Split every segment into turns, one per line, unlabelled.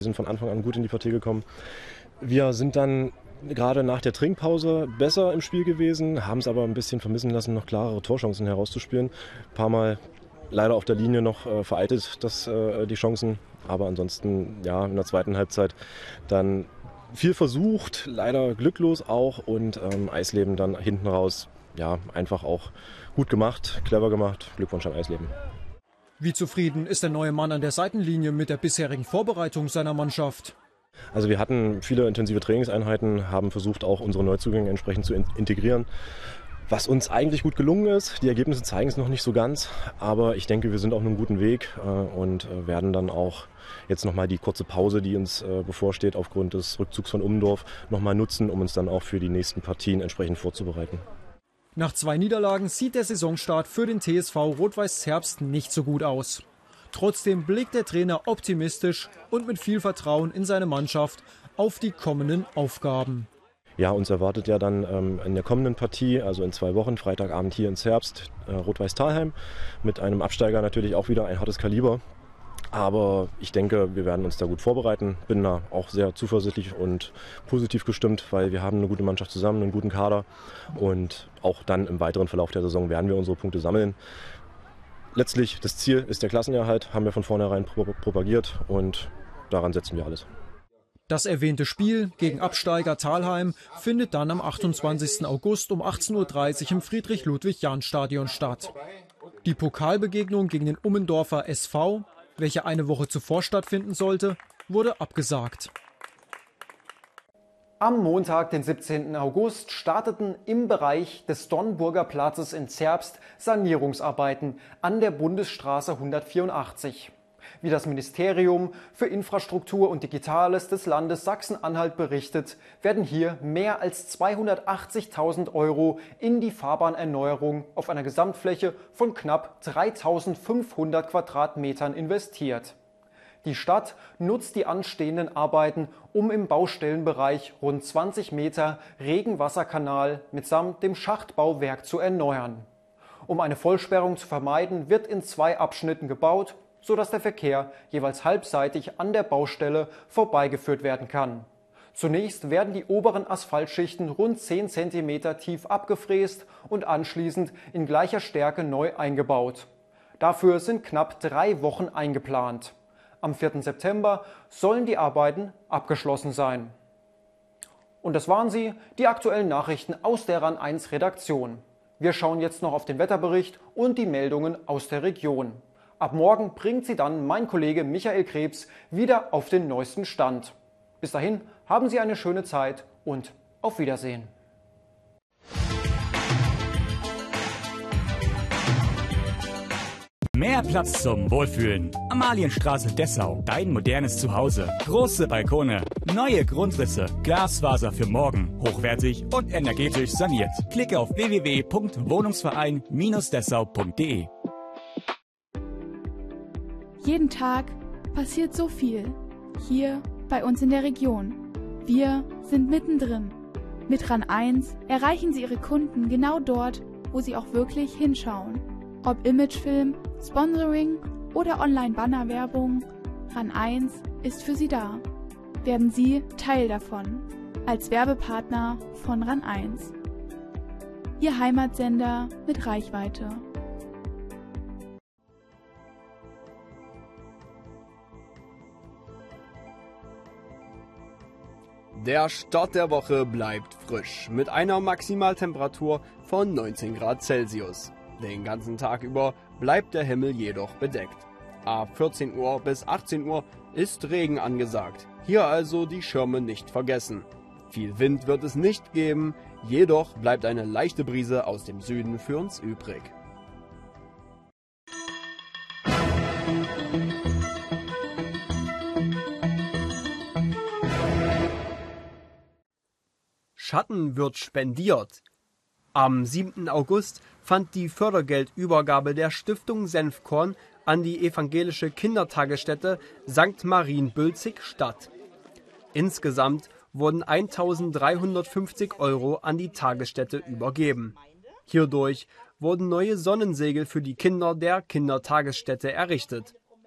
Wir sind von Anfang an gut in die Partie gekommen. Wir sind dann gerade nach der Trinkpause besser im Spiel gewesen, haben es aber ein bisschen vermissen lassen, noch klarere Torchancen herauszuspielen. Ein paar Mal leider auf der Linie noch vereitet die Chancen, aber ansonsten ja in der zweiten Halbzeit dann viel versucht, leider glücklos auch und Eisleben dann hinten raus ja einfach auch gut gemacht, clever gemacht. Glückwunsch an Eisleben.
Wie zufrieden ist der neue Mann an der Seitenlinie mit der bisherigen Vorbereitung seiner Mannschaft?
Also wir hatten viele intensive Trainingseinheiten, haben versucht auch unsere Neuzugänge entsprechend zu integrieren, was uns eigentlich gut gelungen ist. Die Ergebnisse zeigen es noch nicht so ganz, aber ich denke, wir sind auf einem guten Weg und werden dann auch jetzt nochmal die kurze Pause, die uns bevorsteht aufgrund des Rückzugs von Ummendorf, nochmal nutzen, um uns dann auch für die nächsten Partien entsprechend vorzubereiten.
Nach 2 Niederlagen sieht der Saisonstart für den TSV Rot-Weiß Zerbst nicht so gut aus. Trotzdem blickt der Trainer optimistisch und mit viel Vertrauen in seine Mannschaft auf die kommenden Aufgaben.
Ja, uns erwartet ja dann in der kommenden Partie, also in 2 Wochen, Freitagabend hier in Zerbst, Rot-Weiß Thalheim, mit einem Absteiger natürlich auch wieder ein hartes Kaliber. Aber ich denke, wir werden uns da gut vorbereiten. Bin da auch sehr zuversichtlich und positiv gestimmt, weil wir haben eine gute Mannschaft zusammen, einen guten Kader. Und auch dann im weiteren Verlauf der Saison werden wir unsere Punkte sammeln. Letztlich, das Ziel ist der Klassenerhalt, haben wir von vornherein propagiert und daran setzen wir alles.
Das erwähnte Spiel gegen Absteiger Thalheim findet dann am 28. August um 18:30 Uhr im Friedrich-Ludwig-Jahn-Stadion statt. Die Pokalbegegnung gegen den Ummendorfer SV, welche eine Woche zuvor stattfinden sollte, wurde abgesagt.
Am Montag, den 17. August, starteten im Bereich des Dornburger Platzes in Zerbst Sanierungsarbeiten an der Bundesstraße 184. Wie das Ministerium für Infrastruktur und Digitales des Landes Sachsen-Anhalt berichtet, werden hier mehr als 280.000 € in die Fahrbahnerneuerung auf einer Gesamtfläche von knapp 3.500 Quadratmetern investiert. Die Stadt nutzt die anstehenden Arbeiten, um im Baustellenbereich rund 20 Meter Regenwasserkanal mitsamt dem Schachtbauwerk zu erneuern. Um eine Vollsperrung zu vermeiden, wird in 2 Abschnitten gebaut, sodass der Verkehr jeweils halbseitig an der Baustelle vorbeigeführt werden kann. Zunächst werden die oberen Asphaltschichten rund 10 cm tief abgefräst und anschließend in gleicher Stärke neu eingebaut. Dafür sind knapp 3 Wochen eingeplant. Am 4. September sollen die Arbeiten abgeschlossen sein. Und das waren sie, die aktuellen Nachrichten aus der RAN 1 Redaktion. Wir schauen jetzt noch auf den Wetterbericht und die Meldungen aus der Region. Ab morgen bringt sie dann mein Kollege Michael Krebs wieder auf den neuesten Stand. Bis dahin haben Sie eine schöne Zeit und auf Wiedersehen.
Mehr Platz zum Wohlfühlen. Amalienstraße Dessau, dein modernes Zuhause. Große Balkone, neue Grundrisse, Glasfaser für morgen, hochwertig und energetisch saniert. Klicke auf www.wohnungsverein-dessau.de.
Jeden Tag passiert so viel. Hier bei uns in der Region. Wir sind mittendrin. Mit RAN 1 erreichen Sie Ihre Kunden genau dort, wo sie auch wirklich hinschauen. Ob Imagefilm, Sponsoring oder Online-Banner-Werbung, RAN 1 ist für Sie da. Werden Sie Teil davon. Als Werbepartner von RAN 1. Ihr Heimatsender mit Reichweite.
Der Start der Woche bleibt frisch, mit einer Maximaltemperatur von 19 Grad Celsius. Den ganzen Tag über bleibt der Himmel jedoch bedeckt. Ab 14 Uhr bis 18 Uhr ist Regen angesagt. Hier also die Schirme nicht vergessen. Viel Wind wird es nicht geben, jedoch bleibt eine leichte Brise aus dem Süden für uns übrig. Schatten wird spendiert. Am 7. August fand die Fördergeldübergabe der Stiftung Senfkorn an die evangelische Kindertagesstätte St. Marienbülzig statt. Insgesamt wurden 1.350 € an die Tagesstätte übergeben. Hierdurch wurden neue Sonnensegel für die Kinder der Kindertagesstätte errichtet.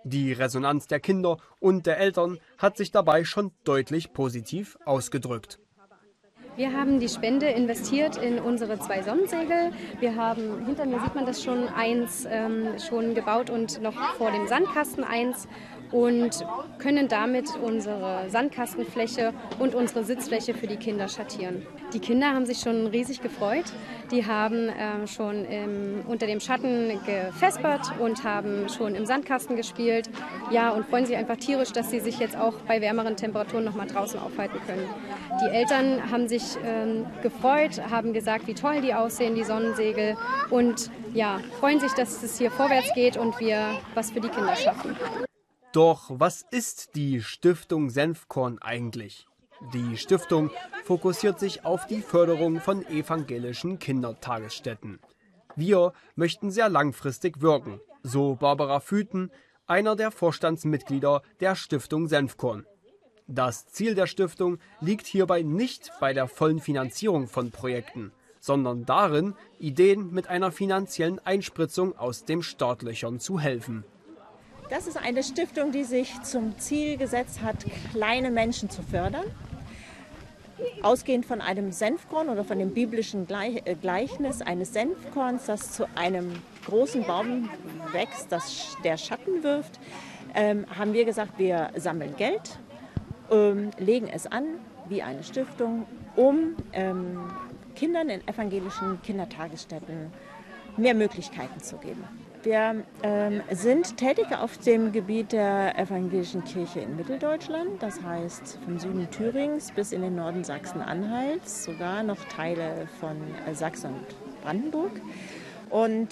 Die Resonanz der Kinder und der Eltern hat sich dabei schon deutlich positiv ausgedrückt.
Wir haben die Spende investiert in unsere 2 Sonnensegel. Wir haben, hinter mir sieht man das schon, eins schon gebaut und noch vor dem Sandkasten eins und können damit unsere Sandkastenfläche und unsere Sitzfläche für die Kinder schattieren. Die Kinder haben sich schon riesig gefreut. Die haben schon unter dem Schatten gefespert und haben schon im Sandkasten gespielt. Ja, und freuen sich einfach tierisch, dass sie sich jetzt auch bei wärmeren Temperaturen noch mal draußen aufhalten können. Die Eltern haben sich gefreut, haben gesagt, wie toll die aussehen, die Sonnensegel. Und ja, freuen sich, dass es hier vorwärts geht und wir was für die Kinder schaffen.
Doch was ist die Stiftung Senfkorn eigentlich? Die Stiftung fokussiert sich auf die Förderung von evangelischen Kindertagesstätten. Wir möchten sehr langfristig wirken, so Barbara Füten, einer der Vorstandsmitglieder der Stiftung Senfkorn. Das Ziel der Stiftung liegt hierbei nicht bei der vollen Finanzierung von Projekten, sondern darin, Ideen mit einer finanziellen Einspritzung aus den Startlöchern zu helfen.
Das ist eine Stiftung, die sich zum Ziel gesetzt hat, kleine Menschen zu fördern. Ausgehend von einem Senfkorn oder von dem biblischen Gleichnis eines Senfkorns, das zu einem großen Baum wächst, der Schatten wirft, haben wir gesagt, wir sammeln Geld, legen es an wie eine Stiftung, um Kindern in evangelischen Kindertagesstätten mehr Möglichkeiten zu geben. Wir sind tätig auf dem Gebiet der evangelischen Kirche in Mitteldeutschland, das heißt vom Süden Thürings bis in den Norden Sachsen-Anhalts, sogar noch Teile von Sachsen und Brandenburg. Und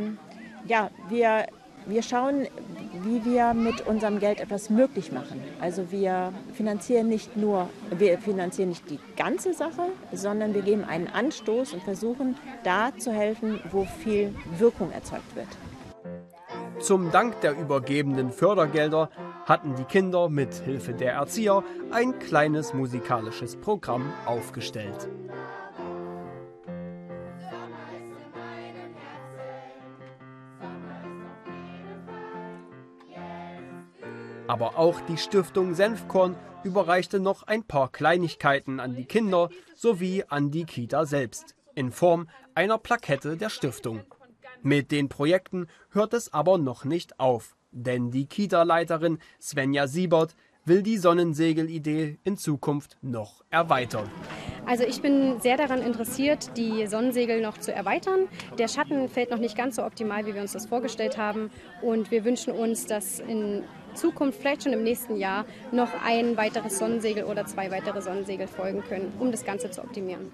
wir schauen, wie wir mit unserem Geld etwas möglich machen. Also wir finanzieren nicht die ganze Sache, sondern wir geben einen Anstoß und versuchen da zu helfen, wo viel Wirkung erzeugt wird.
Zum Dank der übergebenen Fördergelder hatten die Kinder mit Hilfe der Erzieher ein kleines musikalisches Programm aufgestellt. Aber auch die Stiftung Senfkorn überreichte noch ein paar Kleinigkeiten an die Kinder sowie an die Kita selbst, in Form einer Plakette der Stiftung. Mit den Projekten hört es aber noch nicht auf, denn die Kita-Leiterin Svenja Siebert will die Sonnensegel-Idee in Zukunft noch erweitern.
Also ich bin sehr daran interessiert, die Sonnensegel noch zu erweitern. Der Schatten fällt noch nicht ganz so optimal, wie wir uns das vorgestellt haben. Und wir wünschen uns, dass in Zukunft, vielleicht schon im nächsten Jahr, noch ein weiteres Sonnensegel oder 2 weitere Sonnensegel folgen können, um das Ganze zu optimieren.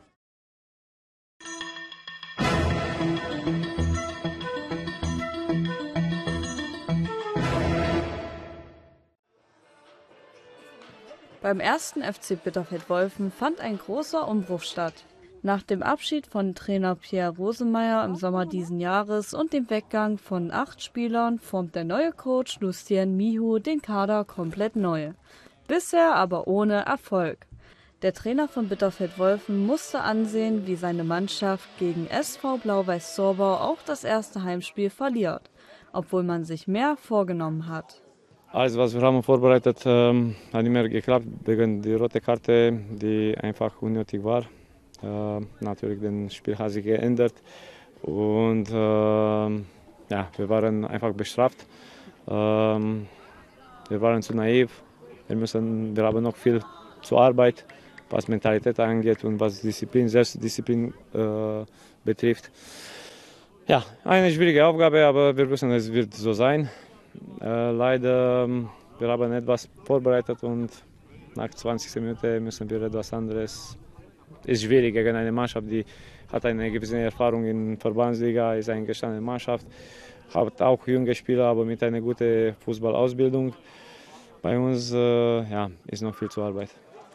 Beim 1. FC Bitterfeld-Wolfen fand ein großer Umbruch statt. Nach dem Abschied von Trainer Pierre Rosemeyer im Sommer diesen Jahres und dem Weggang von 8 Spielern formt der neue Coach Lucien Mihu den Kader komplett neu. Bisher aber ohne Erfolg. Der Trainer von Bitterfeld-Wolfen musste ansehen, wie seine Mannschaft gegen SV Blau-Weiß Zorbau auch das erste Heimspiel verliert, obwohl man sich mehr vorgenommen hat.
Alles, was wir haben vorbereitet, hat nicht mehr geklappt, wegen der roten Karte, die einfach unnötig war. Natürlich, das Spiel hat sich geändert und wir waren einfach bestraft. Wir waren zu naiv. Wir haben noch viel zur Arbeit, was Mentalität angeht und was Disziplin, Selbstdisziplin betrifft. Ja, eine schwierige Aufgabe, aber wir wissen, es wird so sein. Leider, wir haben etwas vorbereitet und nach 20 Minuten müssen wir etwas anderes. Es ist schwierig gegen eine Mannschaft, die hat eine gewisse Erfahrung in der Verbandsliga, ist eine gestandene Mannschaft, hat auch junge Spieler, aber mit einer guten Fußballausbildung. Bei uns ist noch viel zur Arbeit.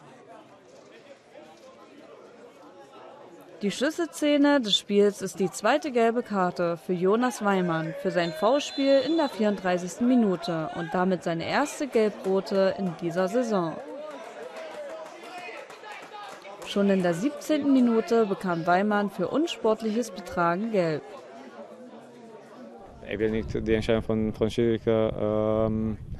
Die Schlüsselszene des Spiels ist die zweite gelbe Karte für Jonas Weimann für sein Foulspiel in der 34. Minute und damit seine erste Gelbrote in dieser Saison. Schon in der 17. Minute bekam Weimann für unsportliches Betragen gelb.
Ich will nicht die Entscheidung von Schiedsrichter